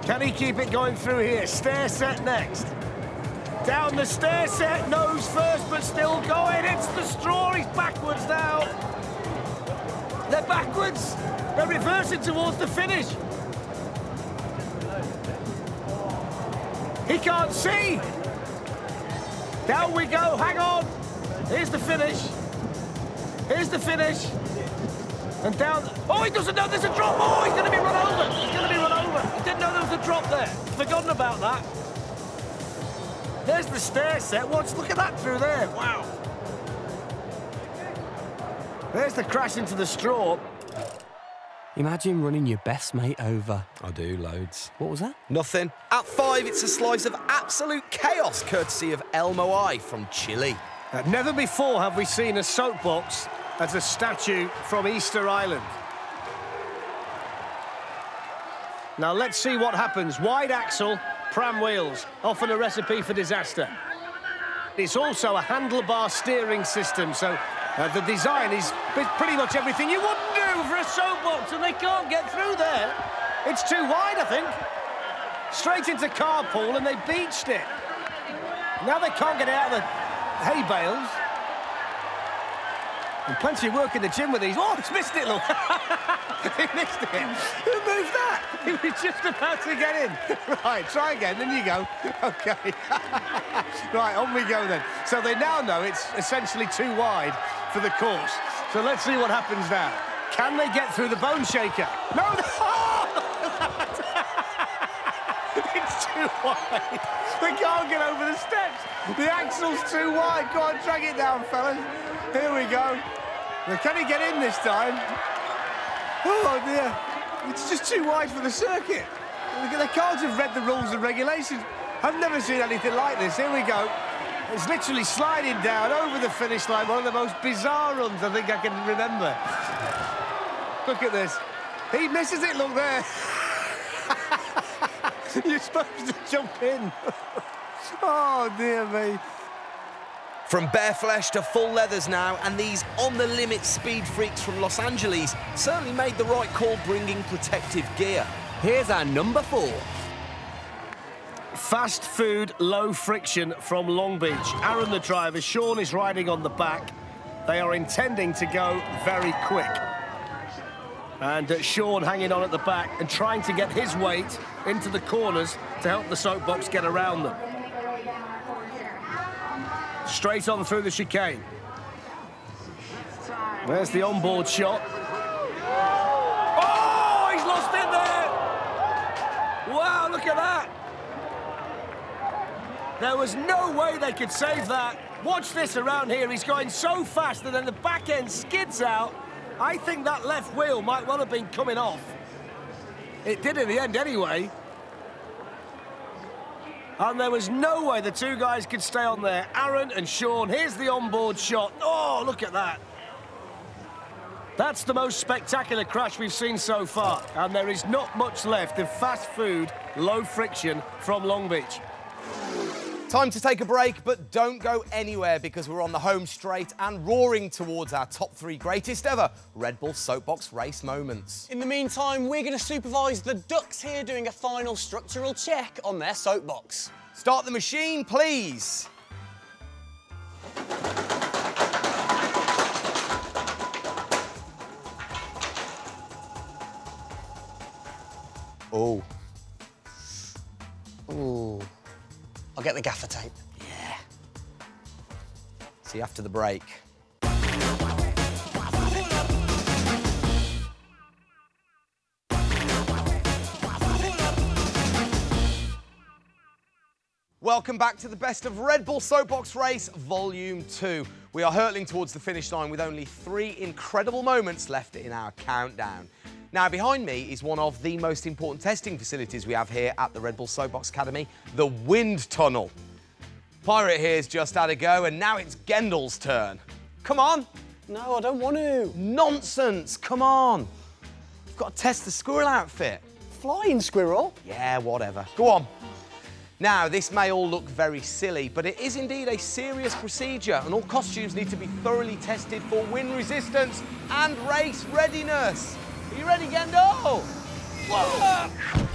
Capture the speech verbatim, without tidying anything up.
Can he keep it going through here? Stair set next. Down the stair set, nose first, but still going. It's the straw. He's backwards now. They're backwards. They're reversing towards the finish. He can't see. Down we go. Hang on. Here's the finish. Here's the finish. And down. Oh, he doesn't know there's a drop. Oh, he's going to be run over. He's going to be run over. He didn't know there was a drop there. Forgotten about that. There's the stair set. Watch, look at that through there. Wow. There's the crash into the straw. Imagine running your best mate over. I do, loads. What was that? Nothing. At five, it's a slice of absolute chaos, courtesy of El Moai from Chile. Uh, never before have we seen a soapbox as a statue from Easter Island. Now let's see what happens. Wide axle, pram wheels, often a recipe for disaster. It's also a handlebar steering system, so uh, the design is pretty much everything you wouldn't do for a soapbox, and they can't get through there. It's too wide, I think. Straight into carpool, and they beached it. Now they can't get out of the hay bales. And plenty of work in the gym with these. Oh, he's missed it, look. He missed it. Who moved that? He was just about to get in. Right, try again, then you go. OK. Right, on we go then. So they now know it's essentially too wide for the course. So let's see what happens now. Can they get through the bone shaker? No, no! It's too wide. They can't get over the steps. The axle's too wide. Go on, drag it down, fellas. Here we go. Now, can he get in this time? Oh, dear. It's just too wide for the circuit. They can't have read the rules and regulations. I've never seen anything like this. Here we go. It's literally sliding down over the finish line. One of the most bizarre runs I think I can remember. Look at this. He misses it, look there. You're supposed to jump in. Oh, dear me. From bare flesh to full leathers now, and these on-the-limit speed freaks from Los Angeles certainly made the right call bringing protective gear. Here's our number four. Fast food, low friction from Long Beach. Aaron, the driver, Sean is riding on the back. They are intending to go very quick. And uh, Sean hanging on at the back and trying to get his weight into the corners to help the soapbox get around them. Straight on through the chicane. There's the onboard shot. Oh, he's lost it there! Wow, look at that! There was no way they could save that. Watch this around here. He's going so fast and then the back end skids out. I think that left wheel might well have been coming off. It did in the end anyway. And there was no way the two guys could stay on there. Aaron and Sean, here's the onboard shot. Oh, look at that. That's the most spectacular crash we've seen so far. And there is not much left of fast food, low friction from Long Beach. Time to take a break, but don't go anywhere because we're on the home straight and roaring towards our top three greatest ever Red Bull Soapbox race moments. In the meantime, we're going to supervise the Ducks here doing a final structural check on their soapbox. Start the machine, please. Oh. Ooh. I'll get the gaffer tape. Yeah. See you after the break. Welcome back to the best of Red Bull Soapbox Race Volume two. We are hurtling towards the finish line with only three incredible moments left in our countdown. Now, behind me is one of the most important testing facilities we have here at the Red Bull Soapbox Academy, the wind tunnel. Pirate here's just had a go, and now it's Gendel's turn. Come on. No, I don't want to. Nonsense, come on. You've got to test the squirrel outfit. Flying squirrel? Yeah, whatever. Go on. Now, this may all look very silly, but it is indeed a serious procedure, and all costumes need to be thoroughly tested for wind resistance and race readiness. Are you ready, Gendel? Whoa!